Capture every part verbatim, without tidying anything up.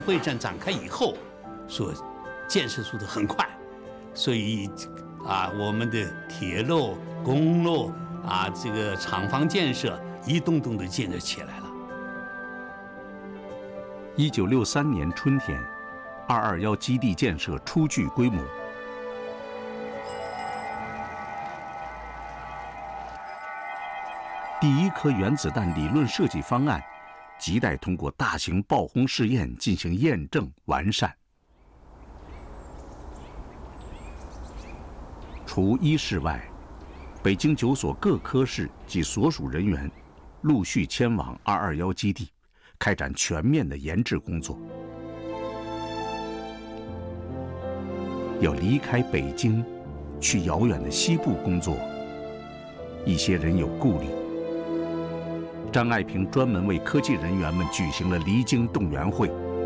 会战展开以后，所建设速度很快，所以啊，我们的铁路、公路啊，这个厂房建设一栋栋的建设起来了。 一九六三年春天，二二幺基地建设初具规模。第一颗原子弹理论设计方案，亟待通过大型爆轰试验进行验证完善。除一室外，北京九所各科室及所属人员陆续迁往二二幺基地，开展全面的研制工作。要离开北京，去遥远的西部工作，一些人有顾虑。张爱萍专门为科技人员们举行了离京动员会。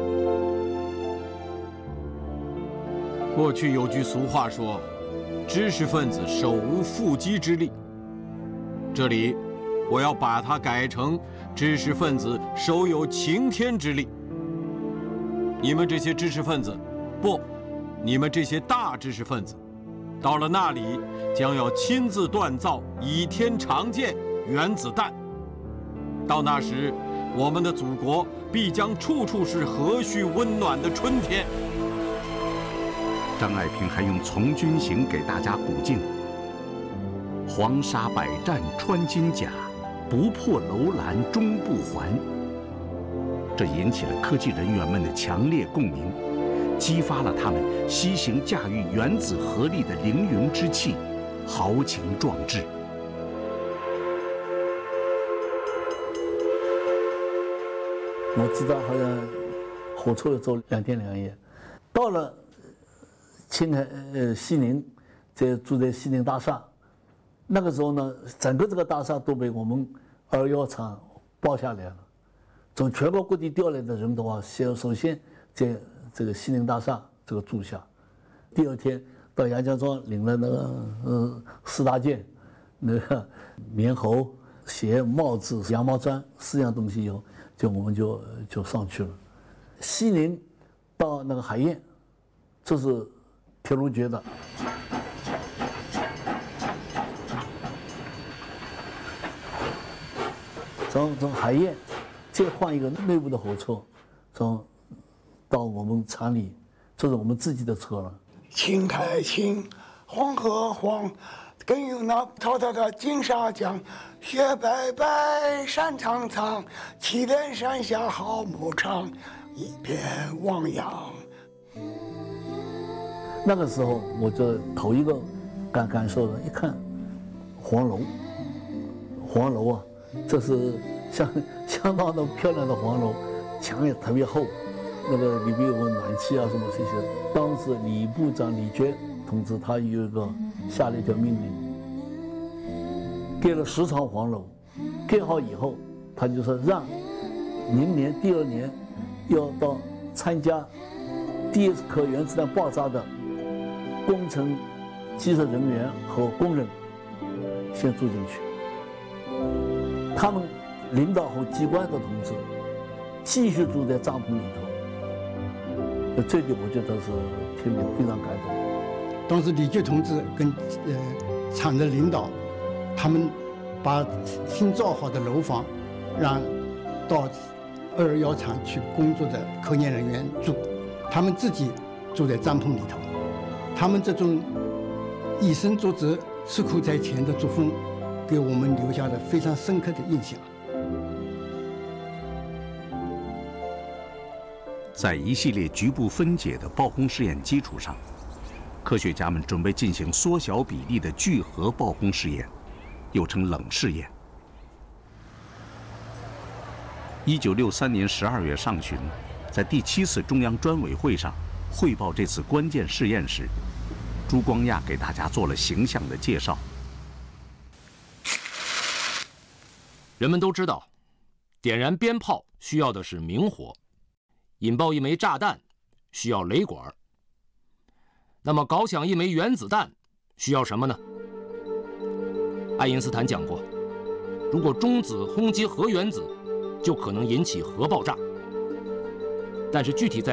过去有句俗话说，知识分子手无缚鸡之力。这里，我要把它改成知识分子手有擎天之力。你们这些知识分子，不，你们这些大知识分子，到了那里将要亲自锻造倚天长剑原子弹。到那时，我们的祖国必将处处是和煦温暖的春天。 张爱萍还用《从军行》给大家鼓劲：黄沙百战穿金甲，不破楼兰终不还。这引起了科技人员们的强烈共鸣，激发了他们西行驾驭原子核力的凌云之气，豪情壮志。 我知道好像火车要走两天两夜，到了青海呃西宁，在住在西宁大厦，那个时候呢，整个这个大厦都被我们二幺厂包下来了。从全国各地调来的人的话，先首先在这个西宁大厦这个住下，第二天到杨家庄领了那个呃四大件，那个棉猴、鞋、帽子、羊毛毡四样东西以后，就我们就就上去了。西宁到那个海晏，这是铁路局的。从从海晏再换一个内部的火车，从到我们厂里，这是我们自己的车了。 青开青，黄河黄，更有那滔滔的金沙江，雪白白，山苍苍，祁连山下好牧场，一片汪洋。 那个时候，我就头一个感感受的，一看黄楼，黄楼啊，这是相相当的漂亮的黄楼，墙也特别厚，那个里边有个暖气啊什么这些。当时李部长李觉同志他有一个下了一条命令，盖了十幢黄楼，盖好以后，他就说让明年第二年要到参加第一颗原子弹爆炸的工程技术人员和工人先住进去，他们领导和机关的同志继续住在帐篷里头。这点我觉得是听得非常感动。 当时李觉同志跟呃厂的领导，他们把新造好的楼房让到二二幺厂去工作的科研人员住，他们自己住在帐篷里头。他们这种以身作则、吃苦在前的作风，给我们留下了非常深刻的印象。 在一系列局部分解的爆轰试验基础上，科学家们准备进行缩小比例的聚合爆轰试验，又称冷试验。一九六三年十二月上旬，在第七次中央专委会上汇报这次关键试验时，朱光亚给大家做了形象的介绍。 人们都知道，点燃鞭炮需要的是明火，引爆一枚炸弹需要雷管。那么搞响一枚原子弹需要什么呢？爱因斯坦讲过，如果中子轰击核原子，就可能引起核爆炸。但是具体在